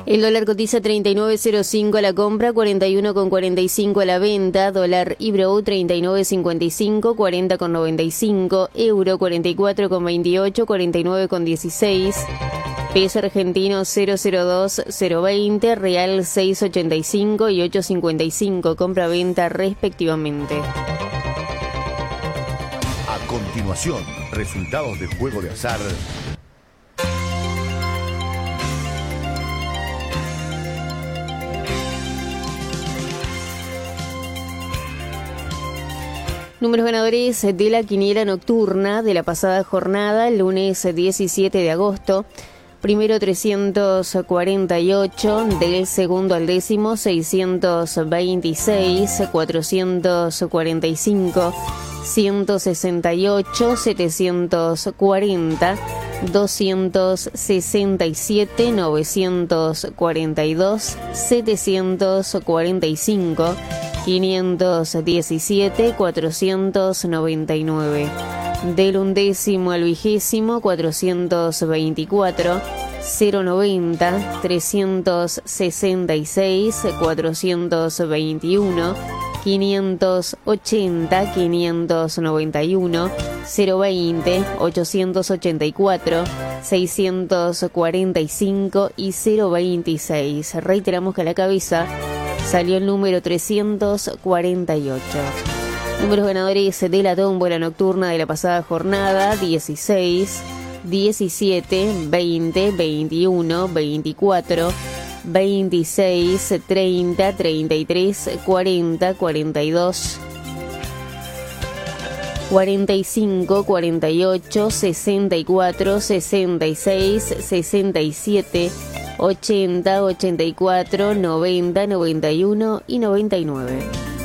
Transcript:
El dólar cotiza 39.05 a la compra, 41,45 a la venta. Dólar Ibrow 39.55, 40,95. Euro 44,28, 49,16. Peso argentino 002, 020. Real 6,85 y 8,55. Compra-venta respectivamente. A continuación, resultados de juego de azar. Números ganadores de la quiniela nocturna de la pasada jornada, el lunes 17 de agosto. Primero 348, del segundo al décimo 626, 445, 168, 740, 267, 942, 745, 517, 499. Del undécimo al vigésimo 424, 090, 366, 421, 580, 591, 020, 884, 645 y 026. Reiteramos que a la cabeza salió el número 348. Números ganadores de la tómbola nocturna de la pasada jornada: 16, 17, 20, 21, 24, 26, 30, 33, 40, 42, 45, 48, 64, 66, 67, 80, 84, 90, 91 y 99.